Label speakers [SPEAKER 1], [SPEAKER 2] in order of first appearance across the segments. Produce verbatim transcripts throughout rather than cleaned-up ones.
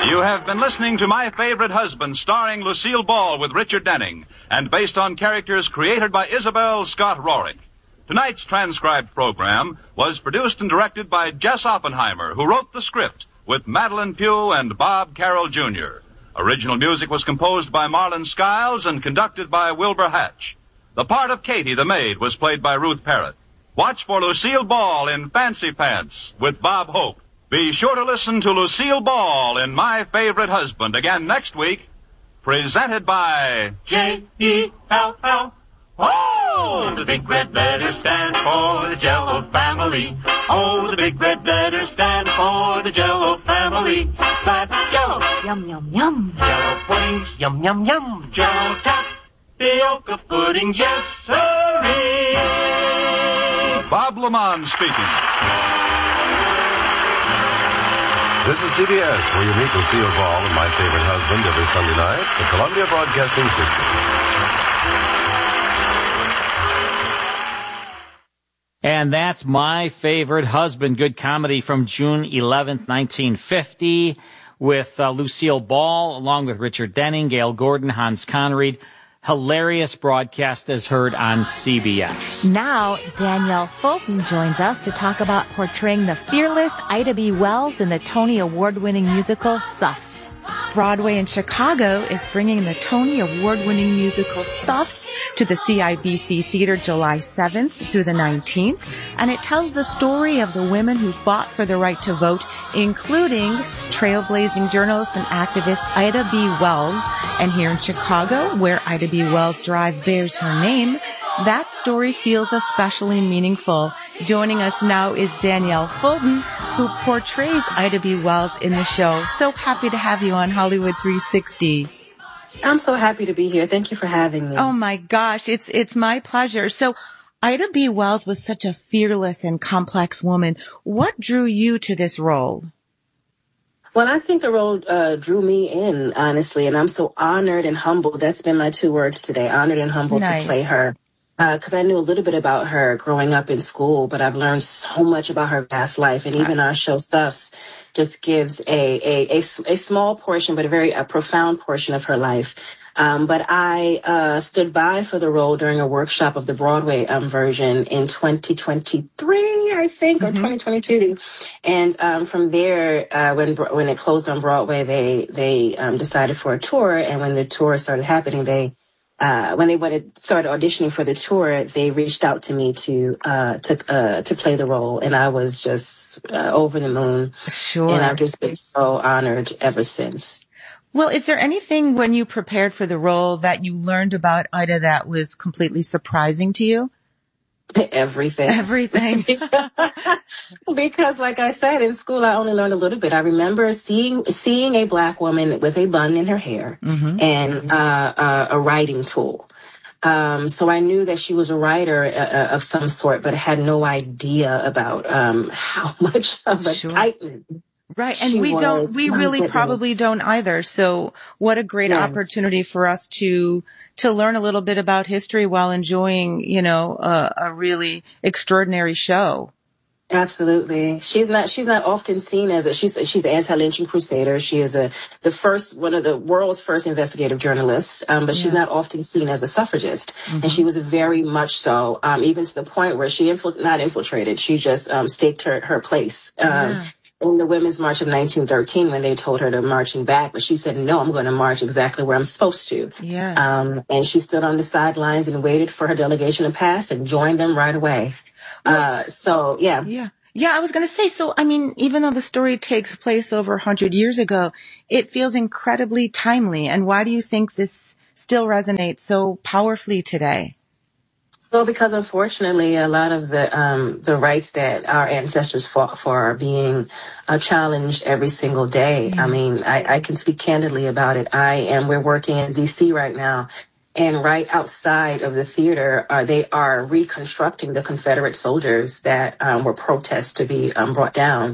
[SPEAKER 1] You have been listening to My Favorite Husband, starring Lucille Ball with Richard Denning, and based on characters created by Isabel Scott Rorick. Tonight's transcribed program was produced and directed by Jess Oppenheimer, who wrote the script with Madeline Pugh and Bob Carroll Junior Original music was composed by Marlon Skiles and conducted by Wilbur Hatch. The part of Katie, the maid, was played by Ruth Parrott. Watch for Lucille Ball in Fancy Pants with Bob Hope. Be sure to listen to Lucille Ball in My Favorite Husband again next week. Presented by
[SPEAKER 2] J E L L. Oh, the big red letters stand for the Jell-O family. Oh, the big red letters stand for the Jell-O family. That's Jell-O.
[SPEAKER 3] Yum, yum, yum.
[SPEAKER 2] Jell-O puddings, yum, yum, yum. Jell-O tapioca puddings, yes, sirree.
[SPEAKER 1] Bob Lamont speaking.
[SPEAKER 4] This is C B S, where you meet Lucille Ball and My Favorite Husband every Sunday night, the Columbia Broadcasting System.
[SPEAKER 5] And that's My Favorite Husband, good comedy from June eleventh, nineteen fifty, with uh, Lucille Ball, along with Richard Denning, Gail Gordon, Hans Conried. Hilarious broadcast as heard on C B S.
[SPEAKER 3] Now, Danielle Fulton joins us to talk about portraying the fearless Ida B. Wells in the Tony Award-winning musical Suffs.
[SPEAKER 6] Broadway in Chicago is bringing the Tony Award-winning musical Suffs to the C I B C Theater July seventh through the nineteenth, and it tells the story of the women who fought for the right to vote, including trailblazing journalist and activist Ida B. Wells. And here in Chicago, where Ida B. Wells Drive bears her name, that story feels especially meaningful. Joining us now is Danielle Fulton, who portrays Ida B. Wells in the show. So happy to have you on Hollywood three sixty.
[SPEAKER 7] I'm so happy to be here. Thank you for having me.
[SPEAKER 6] Oh my gosh, it's it's my pleasure. So Ida B. Wells was such a fearless and complex woman. What drew you to this role?
[SPEAKER 7] Well, I think the role uh, drew me in, honestly, and I'm so honored and humbled. That's been my two words today, honored and humbled
[SPEAKER 6] Nice.
[SPEAKER 7] to play her. Because uh, I knew a little bit about her growing up in school, but I've learned so much about her past life. And even our show Stuffs just gives a, a, a, a small portion, but a very a profound portion of her life. Um, but I uh, stood by for the role during a workshop of the Broadway um, version in twenty twenty-three, I think, mm-hmm. or twenty twenty-two. And um, from there, uh, when when it closed on Broadway, they they um, decided for a tour. And when the tour started happening, they Uh, when they wanted started auditioning for the tour, they reached out to me to uh, to uh, to play the role, and I was just uh, over the moon.
[SPEAKER 6] Sure.
[SPEAKER 7] And I've just been so honored ever since.
[SPEAKER 6] Well, is there anything when you prepared for the role that you learned about Ida that was completely surprising to you?
[SPEAKER 7] Everything.
[SPEAKER 6] Everything.
[SPEAKER 7] Because, like I said, in school, I only learned a little bit. I remember seeing seeing a black woman with a bun in her hair mm-hmm. and uh, uh, a writing tool. Um, so I knew that she was a writer uh, of some sort, but I had no idea about um, how much of a
[SPEAKER 6] sure.
[SPEAKER 7] titan.
[SPEAKER 6] Right. And we was. don't, we really goodness. probably don't either. So what a great yes. opportunity for us to, to learn a little bit about history while enjoying, you know, a, a really extraordinary show.
[SPEAKER 7] Absolutely. She's not, she's not often seen as a, she's, she's an anti-lynching crusader. She is a, the first, one of the world's first investigative journalists, um, but yeah. she's not often seen as a suffragist. Mm-hmm. And she was very much so, um, even to the point where she infil- not infiltrated, she just, um, staked her, her place. Um, yeah. in the Women's March of nineteen thirteen when they told her to marching back, but she said, no, I'm going to march exactly where I'm supposed to.
[SPEAKER 6] Yes.
[SPEAKER 7] Um, and she stood on the sidelines and waited for her delegation to pass and joined them right away. Well, uh, so, yeah.
[SPEAKER 6] Yeah. Yeah, I was going to say, so, I mean, even though the story takes place over one hundred years ago, it feels incredibly timely. And why do you think this still resonates so powerfully today?
[SPEAKER 7] Well, because unfortunately, a lot of the um, the rights that our ancestors fought for are being uh, challenged every single day. Yeah. I mean, I, I can speak candidly about it. I am, we're working in D C right now, and right outside of the theater, uh, they are reconstructing the Confederate soldiers that um, were protests to be um, brought down.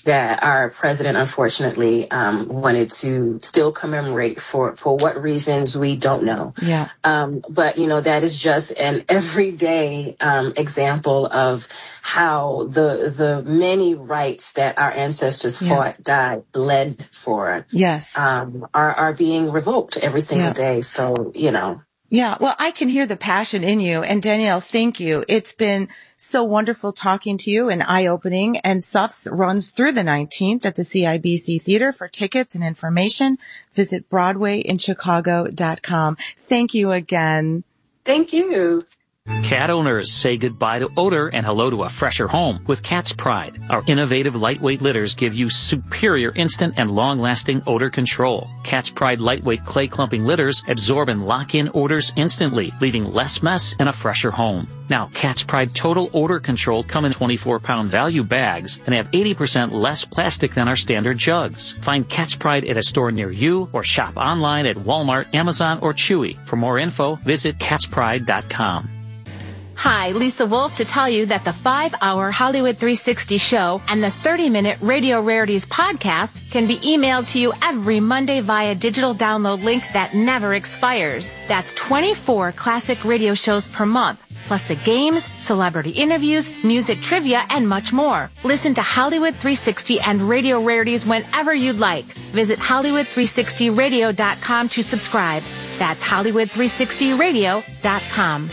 [SPEAKER 7] that our president, unfortunately, um, wanted to still commemorate for, for what reasons we don't know.
[SPEAKER 6] Yeah.
[SPEAKER 7] Um, but, you know, that is just an everyday um, example of how the the many rights that our ancestors
[SPEAKER 6] Yeah.
[SPEAKER 7] fought, died, bled for,
[SPEAKER 6] Yes.
[SPEAKER 7] um, are, are being revoked every single
[SPEAKER 6] Yeah.
[SPEAKER 7] day. So, you know.
[SPEAKER 6] Yeah, well, I can hear the passion in you. And Danielle, thank you. It's been so wonderful talking to you and eye-opening. And S U F S runs through the nineteenth at the C I B C Theater. For tickets and information, visit broadway in chicago dot com. Thank you again.
[SPEAKER 7] Thank you.
[SPEAKER 5] Cat owners say goodbye to odor and hello to a fresher home with Cat's Pride. Our innovative lightweight litters give you superior instant and long-lasting odor control. Cat's Pride lightweight clay clumping litters absorb and lock in odors instantly, leaving less mess and a fresher home. Now, Cat's Pride Total Odor Control come in twenty-four pound value bags and have eighty percent less plastic than our standard jugs. Find Cat's Pride at a store near you or shop online at Walmart, Amazon, or Chewy. For more info, visit cats pride dot com.
[SPEAKER 3] Hi, Lisa Wolf to tell you that the five hour Hollywood three sixty show and the thirty minute Radio Rarities podcast can be emailed to you every Monday via digital download link that never expires. That's twenty-four classic radio shows per month, plus the games, celebrity interviews, music trivia, and much more. Listen to Hollywood three sixty and Radio Rarities whenever you'd like. Visit hollywood three sixty radio dot com to subscribe. That's hollywood three sixty radio dot com.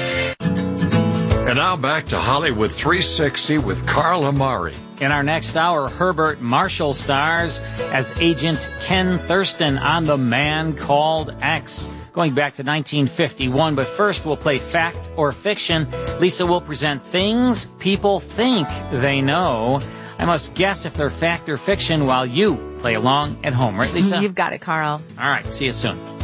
[SPEAKER 8] And now back to Hollywood three sixty with Carl Amari.
[SPEAKER 5] In our next hour, Herbert Marshall stars as Agent Ken Thurston on The Man Called X, going back to nineteen fifty-one. But first, we'll play Fact or Fiction. Lisa will present things people think they know. I must guess if they're fact or fiction while you play along at home. Right, Lisa?
[SPEAKER 3] You've got it, Carl.
[SPEAKER 5] All right, see you soon.